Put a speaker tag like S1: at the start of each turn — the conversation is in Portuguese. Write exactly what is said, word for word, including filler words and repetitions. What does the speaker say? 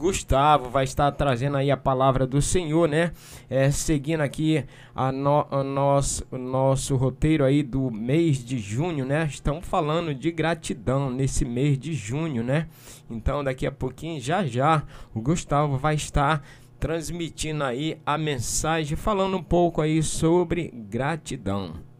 S1: Gustavo vai estar trazendo aí a palavra do Senhor, né? É, seguindo aqui a no, a nosso, o nosso roteiro aí do mês de junho, né? Estamos falando de gratidão nesse mês de junho, né? Então daqui a pouquinho, já já, o Gustavo vai estar transmitindo aí a mensagem, falando um pouco aí sobre gratidão.